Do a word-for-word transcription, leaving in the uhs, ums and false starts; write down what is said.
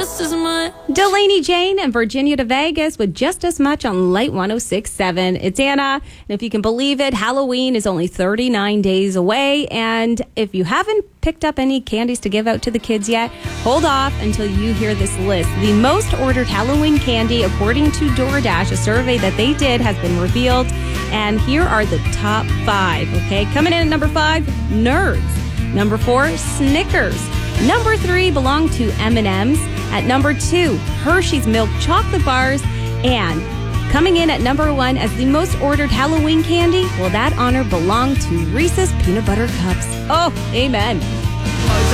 just as much. Delaney Jane and Virginia to Vegas with Just As Much on Light one oh six point seven. It's Anna, and if you can believe it, Halloween is only thirty-nine days away, and if you haven't picked up any candies to give out to the kids yet, hold off until you hear this list. The most ordered Halloween candy, according to DoorDash, a survey that they did, has been revealed, and here are the top five, okay? Coming in at number five, Nerds. Number four, Snickers. Number three belong to M and M's. At number two, Hershey's Milk Chocolate Bars. And coming in at number one as the most ordered Halloween candy, well, that honor belonged to Reese's Peanut Butter Cups. Oh, amen.